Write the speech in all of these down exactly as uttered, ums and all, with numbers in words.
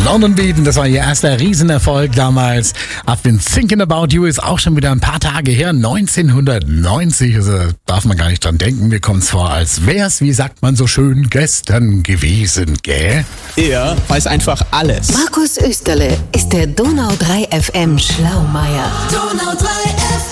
London Beat, das war ihr erster Riesenerfolg damals. I've been thinking about you ist auch schon wieder ein paar Tage her, neunzehnhundertneunzig, also darf man gar nicht dran denken. Mir kommt's vor, als wär's, wie sagt man so schön, gestern gewesen, gell? Er weiß einfach alles. Markus Österle ist der Donau drei F M Schlaumeier. Donau drei F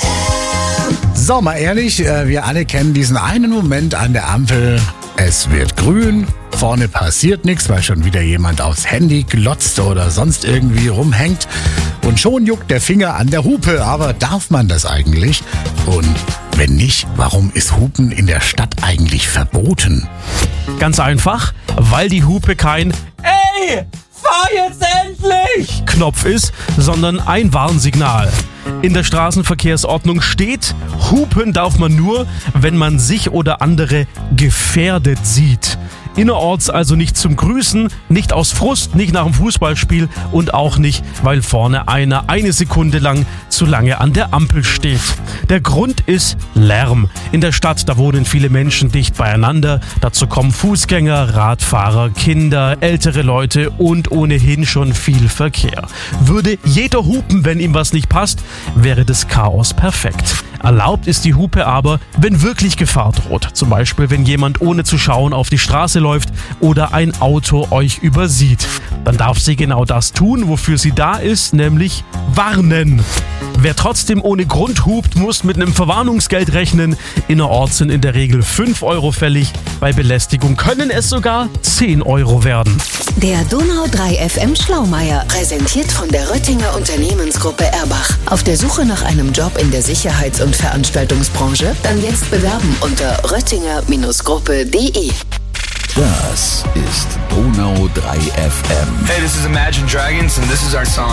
M. So, mal ehrlich, wir alle kennen diesen einen Moment an der Ampel. Es wird grün, vorne passiert nichts, weil schon wieder jemand aufs Handy glotzt oder sonst irgendwie rumhängt. Und schon juckt der Finger an der Hupe. Aber darf man das eigentlich? Und wenn nicht, warum ist Hupen in der Stadt eigentlich verboten? Ganz einfach, weil die Hupe kein "Ey, fahr jetzt endlich!" Knopf ist, sondern ein Warnsignal. In der Straßenverkehrsordnung steht, hupen darf man nur, wenn man sich oder andere gefährdet sieht. Innerorts also nicht zum Grüßen, nicht aus Frust, nicht nach dem Fußballspiel und auch nicht, weil vorne einer eine Sekunde lang zu lange an der Ampel steht. Der Grund ist Lärm. In der Stadt, da wohnen viele Menschen dicht beieinander. Dazu kommen Fußgänger, Radfahrer, Kinder, ältere Leute und ohnehin schon viel Verkehr. Würde jeder hupen, wenn ihm was nicht passt, wäre das Chaos perfekt. Erlaubt ist die Hupe aber, wenn wirklich Gefahr droht. Zum Beispiel, wenn jemand ohne zu schauen auf die Straße läuft oder ein Auto euch übersieht. Dann darf sie genau das tun, wofür sie da ist, nämlich warnen. Wer trotzdem ohne Grund hupt, muss mit einem Verwarnungsgeld rechnen. Innerorts sind in der Regel fünf Euro fällig. Bei Belästigung können es sogar zehn Euro werden. Der Donau drei F M Schlaumeier, präsentiert von der Röttinger Unternehmensgruppe Erbach. Auf der Suche nach einem Job in der Sicherheits- und Veranstaltungsbranche? Dann jetzt bewerben unter röttinger Gruppe punkt de. Das ist Donau drei F M. Hey, this is Imagine Dragons and this is our song.